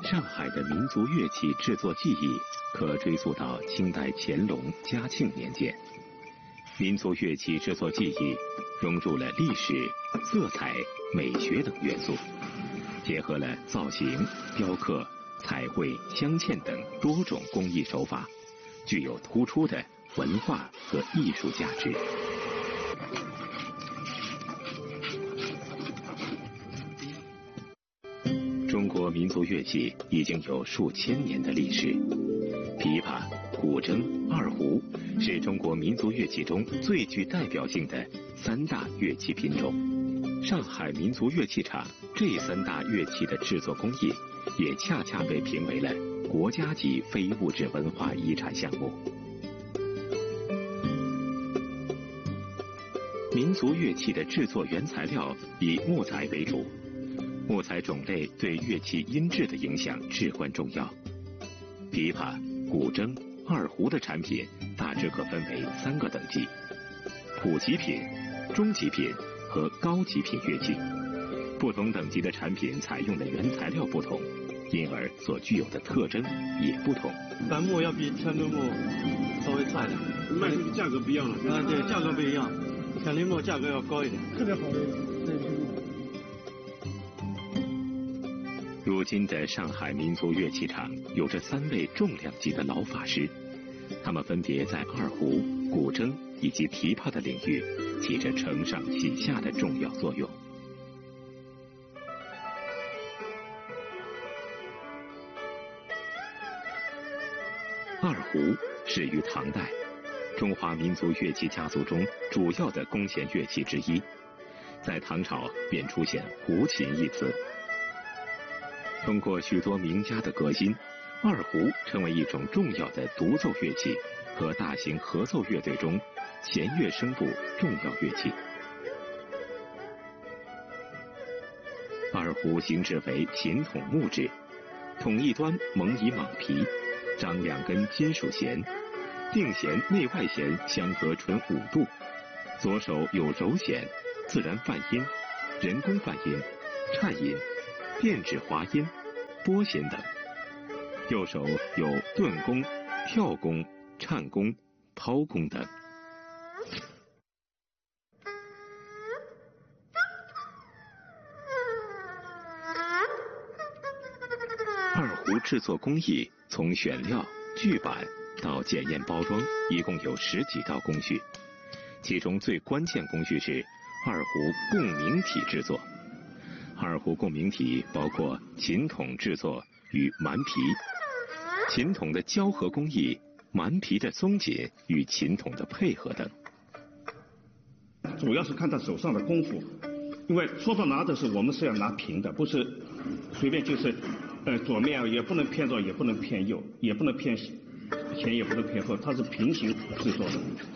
上海的民族乐器制作技艺可追溯到清代乾隆、嘉庆年间。民族乐器制作技艺融入了历史、色彩、美学等元素，结合了造型、雕刻、彩绘、镶嵌等多种工艺手法，具有突出的文化和艺术价值。中国民族乐器已经有数千年的历史，琵琶、古筝、二胡是中国民族乐器中最具代表性的三大乐器品种。上海民族乐器厂这三大乐器的制作工艺，也恰恰被评为了国家级非物质文化遗产项目。民族乐器的制作原材料以木材为主，木材种类对乐器音质的影响至关重要。琵琶、古筝、二胡的产品大致可分为3个等级：普及品、中级品和高级品乐器。不同等级的产品采用的原材料不同，因而所具有的特征也不同。 板木要比天伦木稍微差一点， 卖出的价格不一样了。 对，价格不一样，天伦木价格要高一点， 特别好的如今的上海民族乐器厂有着3位重量级的老法师，他们分别在二胡、古筝以及琵琶的领域起着承上启下的重要作用。二胡始于唐代，中华民族乐器家族中主要的弓弦乐器之一，在唐朝便出现胡琴一词。通过许多名家的革新，二胡成为一种重要的独奏乐器和大型合奏乐队中弦乐声部重要乐器。二胡形制为琴筒木质，筒一端蒙以蟒皮，张2根金属弦，定弦内外弦相隔纯5度，左手有揉弦、自然泛音、人工泛音、颤音、电指滑音、拨弦等，右手有顿弓、跳弓、颤弓、抛弓等。二胡制作工艺从选料、锯板到检验包装，一共有10几道工序，其中最关键工序是二胡共鸣体制作。二胡共鸣体包括琴筒制作与蛮皮、琴筒的胶合工艺、蛮皮的松紧与琴筒的配合等。 主要是看他手上的功夫，因为说到拿的是我们是要拿平的，不是随便就是左面也不能偏左，也不能偏右，也不能偏前，也不能偏后，它是平行制作的。